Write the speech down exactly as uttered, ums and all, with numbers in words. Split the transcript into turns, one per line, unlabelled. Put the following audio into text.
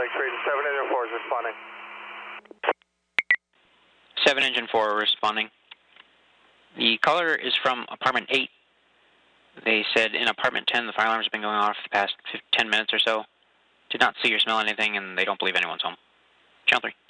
Lake Trade, seven Engine four is responding.
seven Engine four responding. The caller is from apartment eight. They said in apartment ten the fire alarms have been going off the past ten minutes or so. Did not see or smell anything, and they don't believe anyone's home. Channel three.